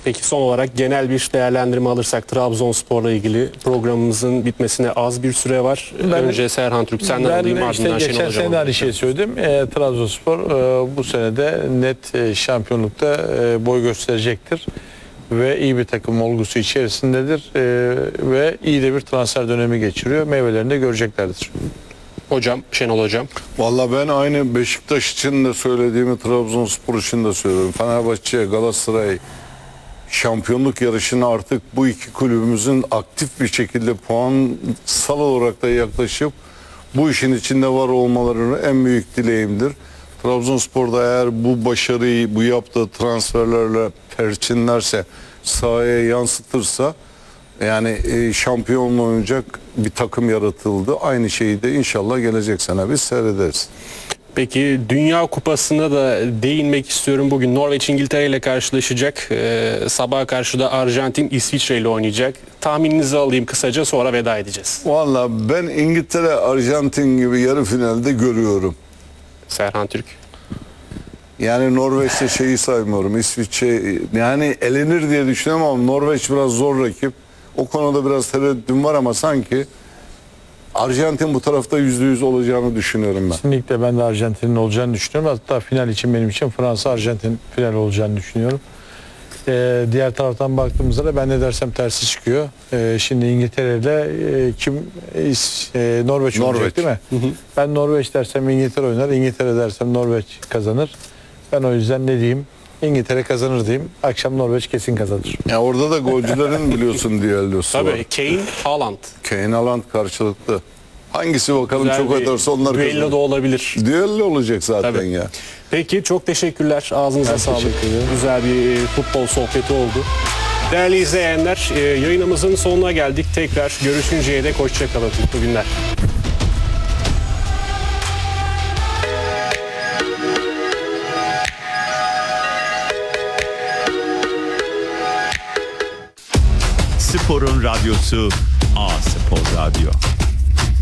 Peki son olarak genel bir değerlendirme alırsak Trabzonspor'la ilgili programımızın bitmesine az bir süre var. Önce Serhan Türk senden alayım, Ben ardından işte Şenol geçen Hocam'a. sene de aynı şeyi söyledim. Trabzonspor bu sene de net şampiyonlukta boy gösterecektir. Ve iyi bir takım olgusu içerisindedir. Ve iyi de bir transfer dönemi geçiriyor. Meyvelerini de göreceklerdir. Hocam, Şenol Hocam. Valla ben aynı Beşiktaş için de söylediğimi Trabzonspor için de söylüyorum. Fenerbahçe, Galatasaray şampiyonluk yarışına artık bu iki kulübümüzün aktif bir şekilde puansal olarak da yaklaşıp bu işin içinde var olmalarını en büyük dileğimdir. Trabzonspor'da eğer bu başarıyı bu yaptığı transferlerle perçinlerse, sahaya yansıtırsa yani şampiyonluğu oynayacak bir takım yaratıldı. Aynı şeyi de inşallah gelecek sene biz seyrederiz. Peki Dünya Kupası'na da değinmek istiyorum. Bugün Norveç İngiltere ile karşılaşacak. Sabaha karşı da Arjantin İsviçre ile oynayacak. Tahmininizi alayım kısaca, sonra veda edeceğiz. Valla ben İngiltere, Arjantin gibi yarı finalde görüyorum. Serhan Türk. Yani Norveç'te şeyi saymıyorum. İsviçre yani elenir diye düşünüyorum ama Norveç biraz zor rakip. O konuda biraz tereddütüm var ama sanki Arjantin bu tarafta %100 olacağını düşünüyorum ben. Kesinlikle ben de Arjantin'in olacağını düşünüyorum. Hatta final için benim için Fransa-Arjantin final olacağını düşünüyorum. Diğer taraftan baktığımızda da ben ne dersem tersi çıkıyor. Şimdi İngiltere'de Norveç oynayacak değil mi? Ben Norveç dersem İngiltere oynar, İngiltere dersem Norveç kazanır. Ben o yüzden ne diyeyim? İngiltere kazanır diyeyim. Akşam Norveç kesin kazanır. Ya orada da golcülerin biliyorsun düellosu var. Tabii Kane, Haaland. Kane, Haaland karşılıklı. Hangisi bakalım Güzel çok bir atarsa onlar düello kazanır. da olabilir. Düello olacak zaten Tabii. ya. Peki çok teşekkürler. Ağzınıza sağlık. teşekkür ederim. Güzel bir futbol sohbeti oldu. Değerli izleyenler, yayınımızın sonuna geldik. Tekrar görüşünceye dek hoşça kalın. Mutlu günler. Sporun radyosu A Spor Radyo.